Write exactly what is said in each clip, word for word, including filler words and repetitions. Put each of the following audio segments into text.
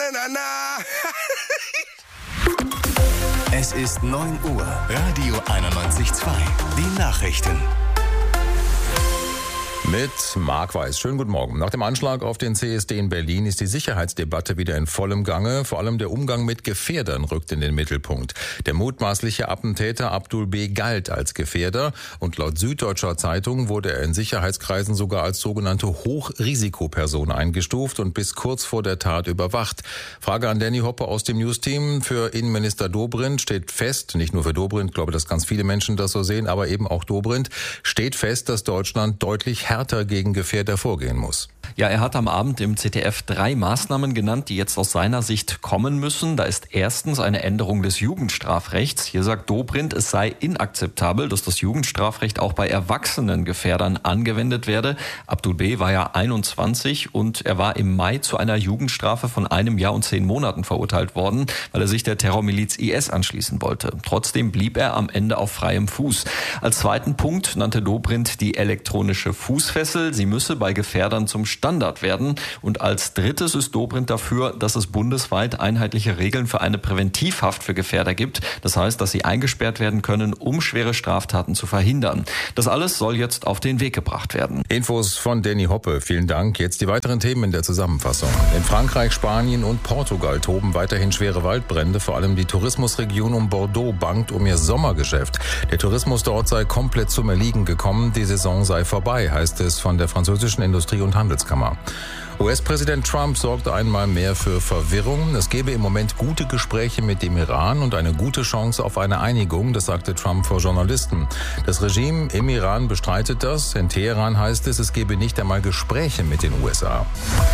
na, na. Es ist neun Uhr. Radio einundneunzig Komma zwei. Die Nachrichten. Mit Marc Weiß. Schönen guten Morgen. Nach dem Anschlag auf den C S D in Berlin ist die Sicherheitsdebatte wieder in vollem Gange. Vor allem der Umgang mit Gefährdern rückt in den Mittelpunkt. Der mutmaßliche Attentäter Abdul B. galt als Gefährder und laut Süddeutscher Zeitung wurde er in Sicherheitskreisen sogar als sogenannte Hochrisikoperson eingestuft und bis kurz vor der Tat überwacht. Frage an Danny Hoppe aus dem News-Team. Für Innenminister Dobrindt steht fest, nicht nur für Dobrindt, ich glaube, dass ganz viele Menschen das so sehen, aber eben auch Dobrindt, steht fest, dass Deutschland deutlich härter gegen Gefährder vorgehen muss. Ja, er hat am Abend im Z D F drei Maßnahmen genannt, die jetzt aus seiner Sicht kommen müssen. Da ist erstens eine Änderung des Jugendstrafrechts. Hier sagt Dobrindt, es sei inakzeptabel, dass das Jugendstrafrecht auch bei erwachsenen Gefährdern angewendet werde. Abdul B. war ja einundzwanzig und er war im Mai zu einer Jugendstrafe von einem Jahr und zehn Monaten verurteilt worden, weil er sich der Terrormiliz I S anschließen wollte. Trotzdem blieb er am Ende auf freiem Fuß. Als zweiten Punkt nannte Dobrindt die elektronische Fußfessel. Sie müsse bei Gefährdern zum Standard werden. Und als drittes ist Dobrindt dafür, dass es bundesweit einheitliche Regeln für eine Präventivhaft für Gefährder gibt. Das heißt, dass sie eingesperrt werden können, um schwere Straftaten zu verhindern. Das alles soll jetzt auf den Weg gebracht werden. Infos von Danny Hoppe. Vielen Dank. Jetzt die weiteren Themen in der Zusammenfassung. In Frankreich, Spanien und Portugal toben weiterhin schwere Waldbrände. Vor allem die Tourismusregion um Bordeaux bangt um ihr Sommergeschäft. Der Tourismus dort sei komplett zum Erliegen gekommen. Die Saison sei vorbei, heißt es von der französischen Industrie- und Handelskammer. U S-Präsident Trump sorgt einmal mehr für Verwirrung. Es gebe im Moment gute Gespräche mit dem Iran und eine gute Chance auf eine Einigung, das sagte Trump vor Journalisten. Das Regime im Iran bestreitet das. In Teheran heißt es, es gebe nicht einmal Gespräche mit den U S A.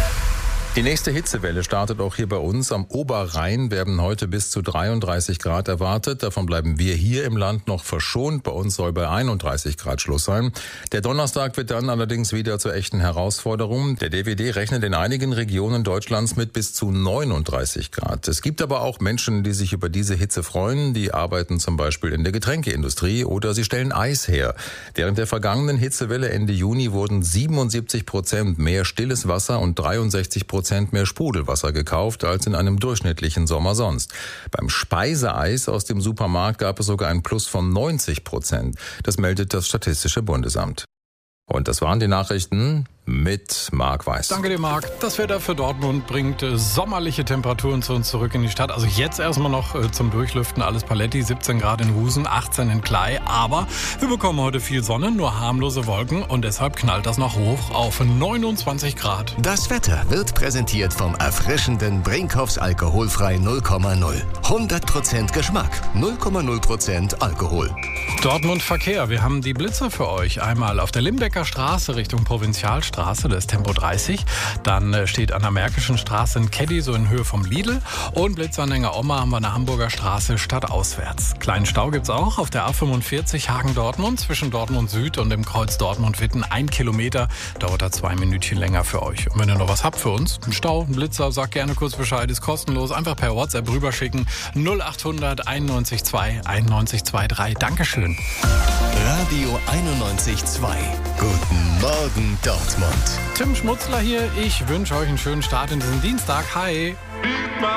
Die nächste Hitzewelle startet auch hier bei uns. Am Oberrhein werden heute bis zu dreiunddreißig Grad erwartet. Davon bleiben wir hier im Land noch verschont. Bei uns soll bei einunddreißig Grad Schluss sein. Der Donnerstag wird dann allerdings wieder zur echten Herausforderung. Der D W D rechnet in einigen Regionen Deutschlands mit bis zu neununddreißig Grad. Es gibt aber auch Menschen, die sich über diese Hitze freuen. Die arbeiten zum Beispiel in der Getränkeindustrie oder sie stellen Eis her. Während der vergangenen Hitzewelle Ende Juni wurden siebenundsiebzig Prozent mehr stilles Wasser und dreiundsechzig Prozent mehr Sprudelwasser gekauft als in einem durchschnittlichen Sommer sonst. Beim Speiseeis aus dem Supermarkt gab es sogar ein Plus von neunzig Prozent. Das meldet das Statistische Bundesamt. Und das waren die Nachrichten mit Marc Weiß. Danke dir, Marc. Das Wetter für Dortmund bringt äh, sommerliche Temperaturen zu uns zurück in die Stadt. Also jetzt erstmal noch äh, zum Durchlüften alles Paletti. siebzehn Grad in Husen, achtzehn in Klei. Aber wir bekommen heute viel Sonne, nur harmlose Wolken. Und deshalb knallt das noch hoch auf neunundzwanzig Grad. Das Wetter wird präsentiert vom erfrischenden Brinkhoffs alkoholfrei null Komma null. hundert Prozent Geschmack, null Komma null Prozent Alkohol. Dortmund Verkehr. Wir haben die Blitzer für euch. Einmal auf der Limbecker Straße Richtung Provinzialstraße. Da ist Tempo dreißig. Dann steht an der Märkischen Straße ein Caddy, so in Höhe vom Lidl. Und Blitzanhänger Oma haben wir an der Hamburger Straße stadtauswärts. Kleinen Stau gibt's auch auf der A fünfundvierzig Hagen-Dortmund zwischen Dortmund Süd und dem Kreuz Dortmund-Witten. Ein Kilometer, dauert da zwei Minütchen länger für euch. Und wenn ihr noch was habt für uns, ein Stau, ein Blitzer, sagt gerne kurz Bescheid, ist kostenlos. Einfach per WhatsApp rüberschicken. null achthundert einundneunzig zwei einundneunzig zweiunddreißig. Dankeschön. Radio einundneunzig Komma zwei. Guten Morgen, Dortmund. Tim Schmutzler hier. Ich wünsche euch einen schönen Start in diesen Dienstag. Hi.